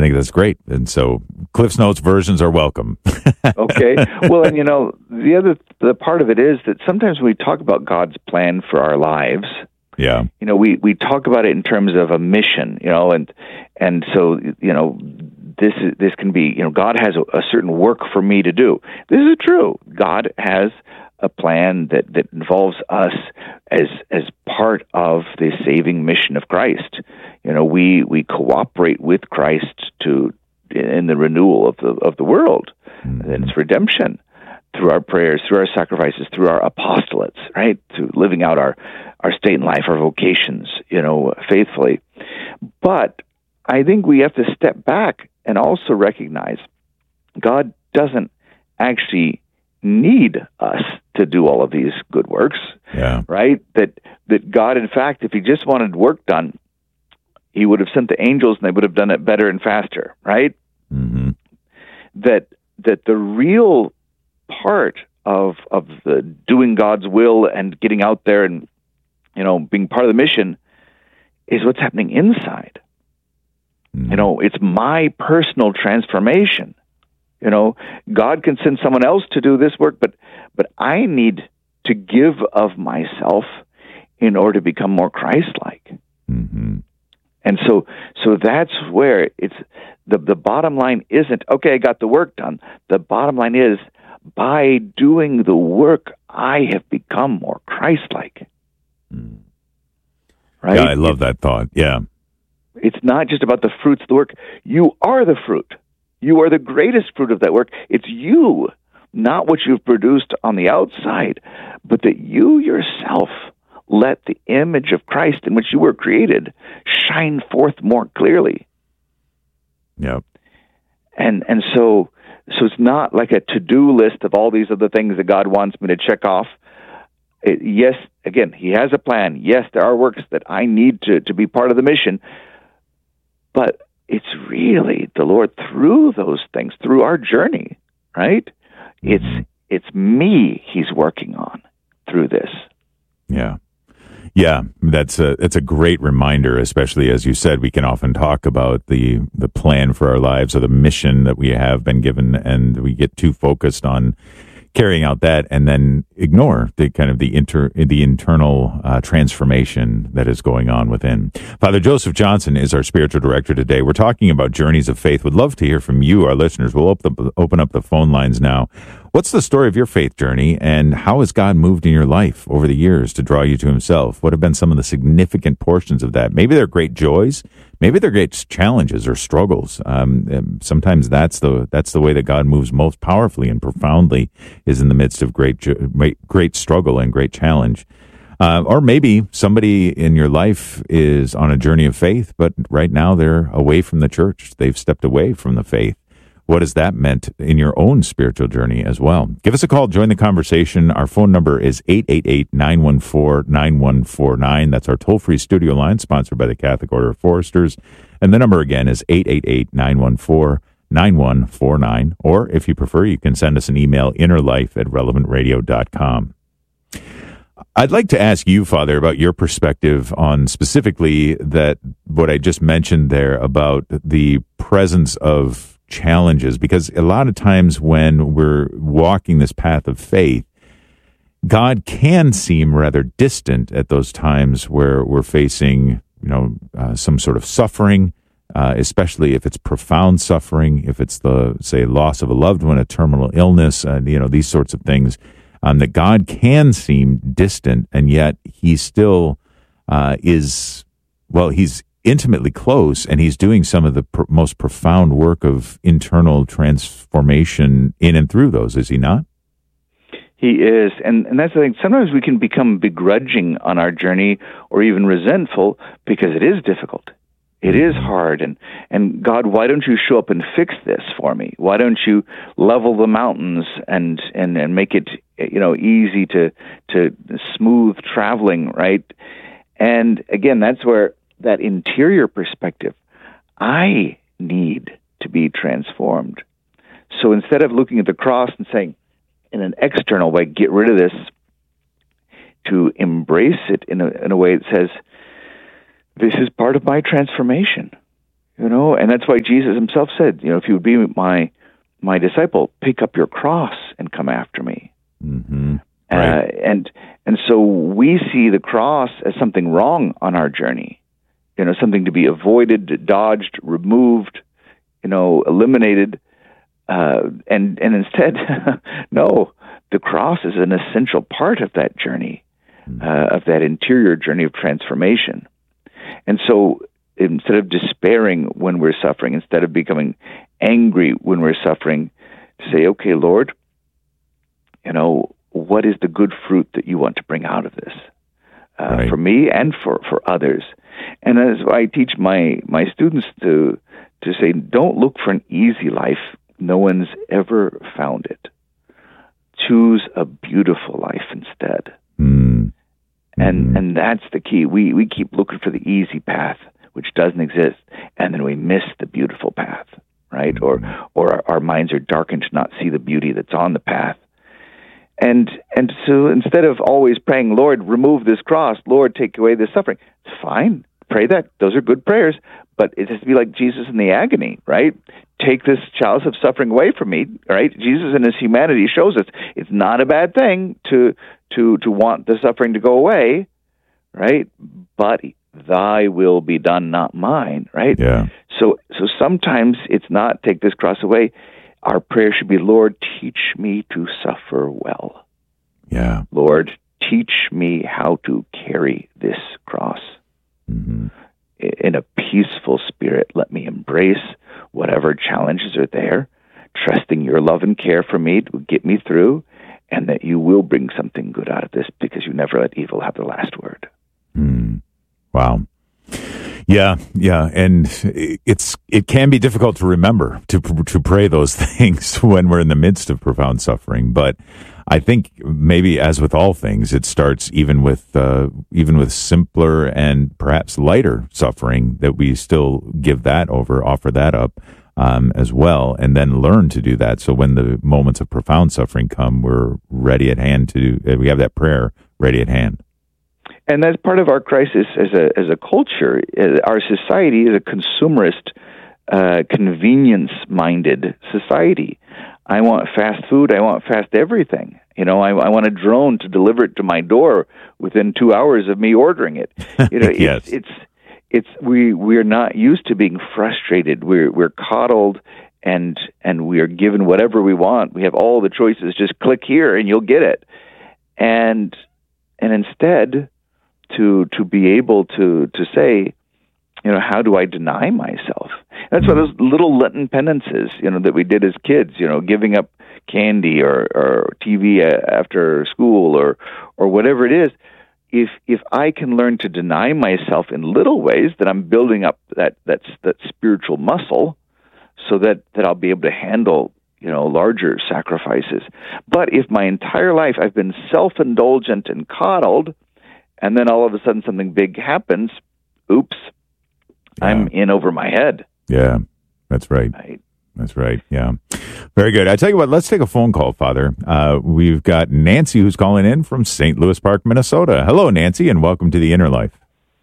think that's great. And so Cliff's Notes versions are welcome. Okay. Well, and the part of it is that sometimes when we talk about God's plan for our lives, yeah, we talk about it in terms of a mission, and so this can be, God has a certain work for me to do. This is true. God has a plan that involves us as part of the saving mission of Christ. We cooperate with Christ in the renewal of the world, and its redemption through our prayers, through our sacrifices, through our apostolates, right? Through living out our state in life, our vocations, faithfully. But I think we have to step back and also recognize God doesn't actually need us to do all of these good works, right? That God, in fact, if he just wanted work done, he would have sent the angels and they would have done it better and faster, right? Mm-hmm. That the real part of the doing God's will and getting out there and being part of the mission is what's happening inside. Mm-hmm. It's my personal transformation. God can send someone else to do this work, but I need to give of myself in order to become more Christ-like. Mm-hmm. And so that's where it's the bottom line isn't, okay, I got the work done. The bottom line is, by doing the work, I have become more Christ-like. Right? Yeah, I love that thought. Yeah. It's not just about the fruits of the work. You are the fruit. You are the greatest fruit of that work. It's you, not what you've produced on the outside, but that you yourself let the image of Christ in which you were created shine forth more clearly. Yep. And so it's not like a to-do list of all these other things that God wants me to check off. Yes, again, he has a plan. Yes, there are works that I need to be part of the mission, but it's really the Lord through those things, through our journey, right? It's me he's working on through this. Yeah. Yeah, that's a great reminder, especially as you said, we can often talk about the plan for our lives or the mission that we have been given, and we get too focused on carrying out that and then ignore the kind of the internal transformation that is going on within. Father Joseph Johnson is our spiritual director today. We're talking about journeys of faith. Would love to hear from you, our listeners. We'll open up the phone lines now. What's the story of your faith journey, and how has God moved in your life over the years to draw you to himself? What have been some of the significant portions of that? Maybe they're great joys. Maybe they're great challenges or struggles. Sometimes that's the way that God moves most powerfully and profoundly, is in the midst of great struggle and great challenge. Or maybe somebody in your life is on a journey of faith, but right now they're away from the church. They've stepped away from the faith. What has that meant in your own spiritual journey as well? Give us a call. Join the conversation. Our phone number is 888-914-9149. That's our toll-free studio line, sponsored by the Catholic Order of Foresters. And the number again is 888-914-9149. Or if you prefer, you can send us an email, innerlife@relevantradio.com. I'd like to ask you, Father, about your perspective on specifically that what I just mentioned there about the presence of challenges, because a lot of times when we're walking this path of faith, God can seem rather distant at those times where we're facing, some sort of suffering, especially if it's profound suffering, if it's the, say, loss of a loved one, a terminal illness, these sorts of things, that God can seem distant, and yet he still he's intimately close, and he's doing some of the most profound work of internal transformation in and through those, is he not? He is, and that's the thing. Sometimes we can become begrudging on our journey or even resentful because it is difficult. It is hard, and God, why don't you show up and fix this for me? Why don't you level the mountains and make it easy to smooth traveling, right? And again, that's where that interior perspective, I need to be transformed. So instead of looking at the cross and saying, in an external way, get rid of this, to embrace it in a way that says, this is part of my transformation. And that's why Jesus himself said, if you would be my disciple, pick up your cross and come after me. Mm-hmm. Right. And so we see the cross as something wrong on our journey, something to be avoided, dodged, removed, eliminated, and instead, no, the cross is an essential part of that journey, of that interior journey of transformation. And so instead of despairing when we're suffering, instead of becoming angry when we're suffering, to say, okay, Lord, what is the good fruit that you want to bring out of this Right. for me and for others? And as I teach my students to say, don't look for an easy life. No one's ever found it. Choose a beautiful life instead. Mm. And that's the key. We keep looking for the easy path, which doesn't exist, and then we miss the beautiful path, right? Or our minds are darkened to not see the beauty that's on the path. And so instead of always praying, Lord, remove this cross, Lord, take away this suffering, it's fine. Pray that. Those are good prayers, but it has to be like Jesus in the agony, right? Take this chalice of suffering away from me, right? Jesus in his humanity shows us it's not a bad thing to want the suffering to go away, right? But thy will be done, not mine, right? Yeah. So sometimes it's not take this cross away. Our prayer should be, Lord, teach me to suffer well. Yeah. Lord, teach me how to carry this cross. Mm-hmm. In a peaceful spirit, let me embrace whatever challenges are there, trusting your love and care for me to get me through, and that you will bring something good out of this because you never let evil have the last word. Mm. Wow. Yeah, and it can be difficult to remember to pray those things when we're in the midst of profound suffering. But I think maybe, as with all things, it starts even with simpler and perhaps lighter suffering, that we still give that over, offer that up as well, and then learn to do that. So when the moments of profound suffering come, we're ready at hand we have that prayer ready at hand. And that's part of our crisis as a culture. Our society is a consumerist, convenience-minded society. I want fast food. I want fast everything. I want a drone to deliver it to my door within 2 hours of me ordering it. Yes. We're not used to being frustrated. We're coddled, and we are given whatever we want. We have all the choices. Just click here and you'll get it. And instead, to be able to say, how do I deny myself? That's why those little Lenten penances, that we did as kids, giving up candy or TV after school or whatever it is. If I can learn to deny myself in little ways, then I'm building up that spiritual muscle, so that I'll be able to handle larger sacrifices. But if my entire life I've been self-indulgent and coddled, and then all of a sudden something big happens, oops, yeah. I'm in over my head. Yeah, that's right. That's right, yeah. Very good. I tell you what, let's take a phone call, Father. We've got Nancy who's calling in from St. Louis Park, Minnesota. Hello, Nancy, and welcome to the Inner Life.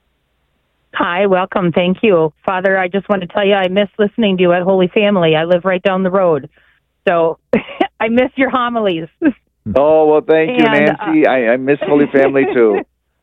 Hi, welcome. Thank you. Father, I just want to tell you I miss listening to you at Holy Family. I live right down the road. So I miss your homilies. Oh, well, thank you, Nancy. I miss Holy Family, too.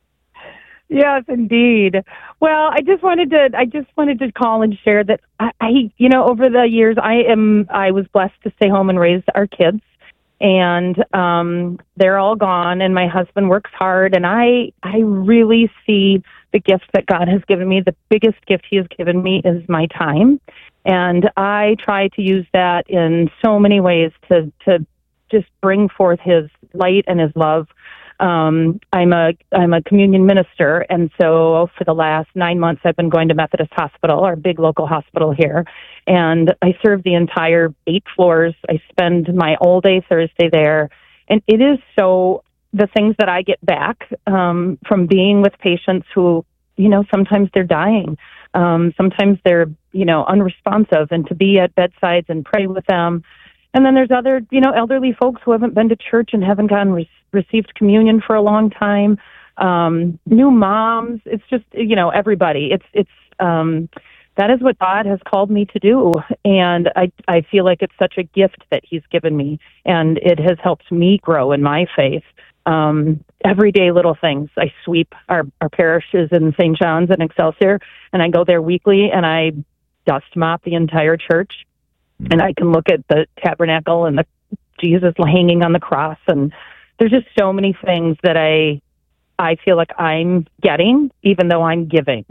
Yes, indeed. Well, I just wanted to call and share that I over the years I was blessed to stay home and raise our kids, and they're all gone, and my husband works hard, and I really see the gift that God has given me. The biggest gift He has given me is my time, and I try to use that in so many ways to just bring forth His light and His love. I'm a communion minister, and so for the last 9 months I've been going to Methodist Hospital, our big local hospital here, and I serve the entire 8 floors. I spend my all day Thursday there, and it is so the things that I get back from being with patients who, sometimes they're dying, sometimes they're unresponsive, and to be at bedsides and pray with them. And then there's other, elderly folks who haven't been to church and haven't received communion for a long time. New moms. It's just, everybody. It's that is what God has called me to do. And I feel like it's such a gift that he's given me, and it has helped me grow in my faith. Everyday little things. I sweep our parishes in St. John's and Excelsior, and I go there weekly, and I dust mop the entire church, and I can look at the tabernacle and the Jesus hanging on the cross, and there's just so many things that I feel like I'm getting, even though I'm giving.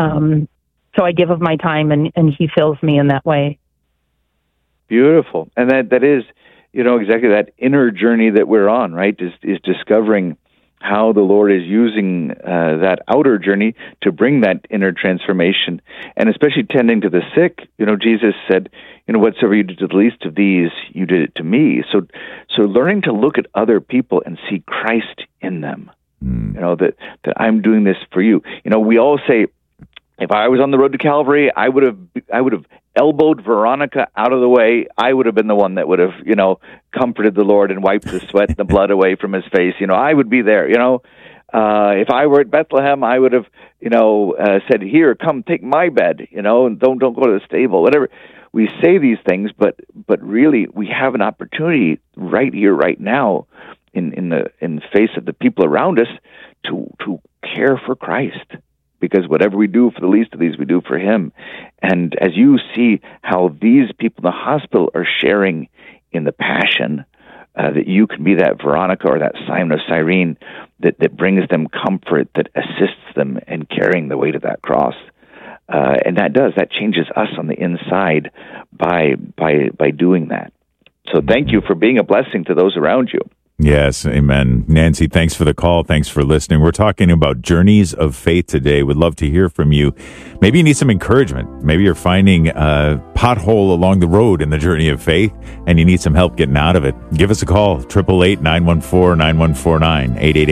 So I give of my time, and he fills me in that way. Beautiful. And that is, exactly that inner journey that we're on, right? Is discovering how the Lord is using that outer journey to bring that inner transformation, and especially tending to the sick. Jesus said, whatsoever you did to the least of these, you did it to me. So learning to look at other people and see Christ in them. That I'm doing this for you. We all say, if I was on the road to Calvary, I would have elbowed Veronica out of the way. I would have been the one that would have, comforted the Lord and wiped the sweat and the blood away from his face. I would be there. If I were at Bethlehem, I would have, said, "Here, come take my bed," and don't go to the stable. Whatever. We say these things, but really, we have an opportunity right here, right now, in the face of the people around us, to care for Christ. Because whatever we do for the least of these, we do for him. And as you see how these people in the hospital are sharing in the passion, that you can be that Veronica or that Simon of Cyrene that brings them comfort, that assists them in carrying the weight of that cross. And that changes us on the inside by doing that. So thank you for being a blessing to those around you. Yes, amen. Nancy, thanks for the call. Thanks for listening. We're talking about journeys of faith today. Would love to hear from you. Maybe you need some encouragement. Maybe you're finding a pothole along the road in the journey of faith, and you need some help getting out of it. Give us a call, 888-914-9149,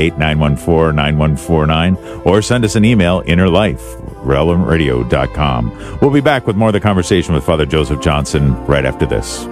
888-914-9149, or send us an email, innerlife@relevantradio.com. We'll be back with more of the conversation with Father Joseph Johnson right after this.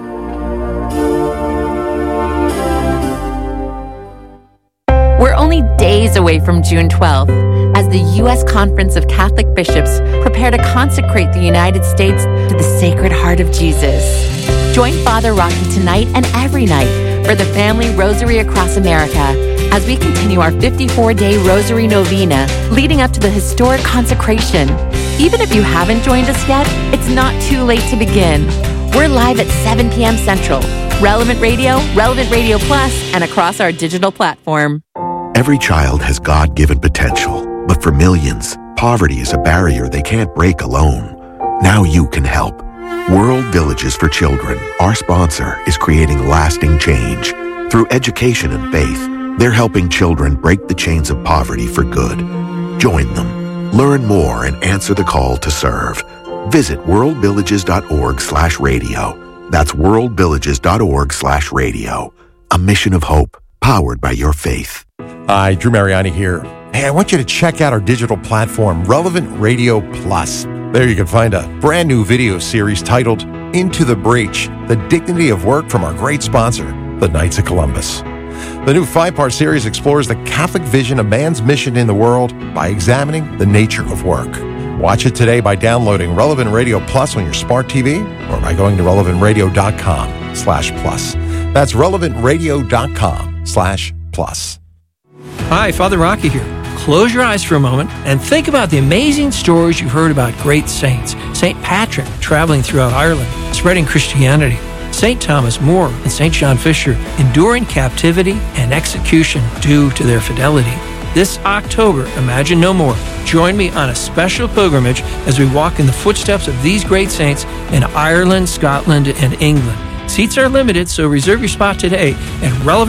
We're only days away from June 12th as the U.S. Conference of Catholic Bishops prepare to consecrate the United States to the Sacred Heart of Jesus. Join Father Rocky tonight and every night for the Family Rosary Across America as we continue our 54-day Rosary Novena leading up to the historic consecration. Even if you haven't joined us yet, it's not too late to begin. We're live at 7 p.m. Central, Relevant Radio, Relevant Radio Plus, and across our digital platform. Every child has God-given potential, but for millions, poverty is a barrier they can't break alone. Now you can help. World Villages for Children, our sponsor, is creating lasting change. Through education and faith, they're helping children break the chains of poverty for good. Join them. Learn more and answer the call to serve. Visit worldvillages.org/radio. That's worldvillages.org/radio. A mission of hope, powered by your faith. Hi, Drew Mariani here. Hey, I want you to check out our digital platform, Relevant Radio Plus. There you can find a brand new video series titled Into the Breach, The Dignity of Work from our great sponsor, the Knights of Columbus. The new 5-part series explores the Catholic vision of man's mission in the world by examining the nature of work. Watch it today by downloading Relevant Radio Plus on your smart TV or by going to relevantradio.com/plus. That's relevantradio.com/plus. Hi, Father Rocky here. Close your eyes for a moment and think about the amazing stories you've heard about great saints. St. Patrick traveling throughout Ireland, spreading Christianity. St. Thomas More and St. John Fisher enduring captivity and execution due to their fidelity. This October, Imagine No More. Join me on a special pilgrimage as we walk in the footsteps of these great saints in Ireland, Scotland, and England. Seats are limited, so reserve your spot today at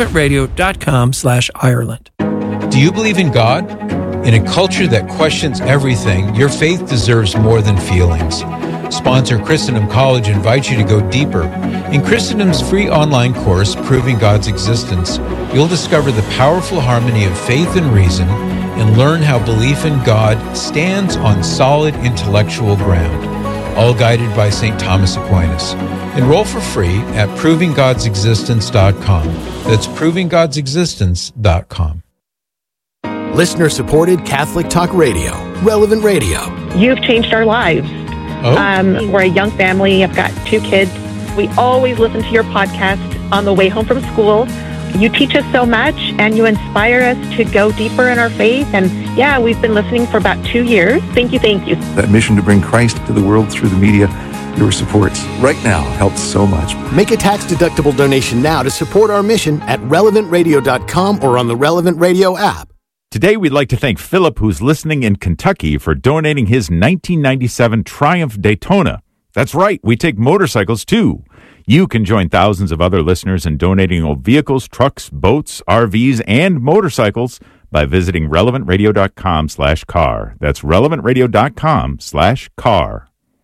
relevantradio.com/Ireland. Do you believe in God? In a culture that questions everything, your faith deserves more than feelings. Sponsor Christendom College invites you to go deeper. In Christendom's free online course, Proving God's Existence, you'll discover the powerful harmony of faith and reason and learn how belief in God stands on solid intellectual ground, all guided by St. Thomas Aquinas. Enroll for free at provinggodsexistence.com. That's provinggodsexistence.com. Listener-supported Catholic Talk Radio, Relevant Radio. You've changed our lives. We're a young family. I've got 2 kids. We always listen to your podcast on the way home from school. You teach us so much, and you inspire us to go deeper in our faith. And yeah, we've been listening for about 2 years. Thank you. That mission to bring Christ to the world through the media, your supports right now helps so much. Make a tax-deductible donation now to support our mission at relevantradio.com or on the Relevant Radio app. Today, we'd like to thank Philip, who's listening in Kentucky, for donating his 1997 Triumph Daytona. That's right, we take motorcycles too. You can join thousands of other listeners in donating old vehicles, trucks, boats, RVs, and motorcycles by visiting relevantradio.com/car. That's relevantradio.com/car.